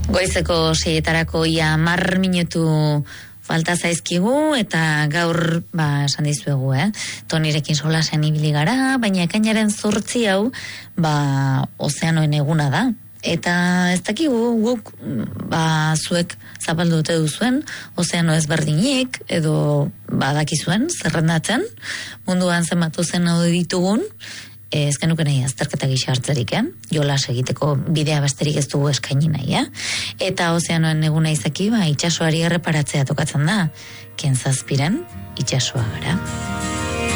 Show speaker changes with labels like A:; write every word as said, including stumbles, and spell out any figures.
A: Goizeko seietarako ia mar minutu falta zaizkigu, eta gaur, ba, esan dizuegu, eh? Tonirekin solasen ibili gara, baina ekainaren zortzi hau, ba, ozeanoen eguna da. Eta ez dakigu guk, ba, zuek zapaldu dute duzuen, ozeano ezberdinik, edo badakizuen, zerrendatzen, munduan zenbatu zen hau ditugun, ez genuke nahi azterketa gisa hartzerik, eh? Jolas egiteko bidea besterik ez dugu eskaini nahi, eh? Eta ozeanoen eguna izaki, ba, itxasoari erreparatzea tokatzen da, kentzazpiren itxasoa gara.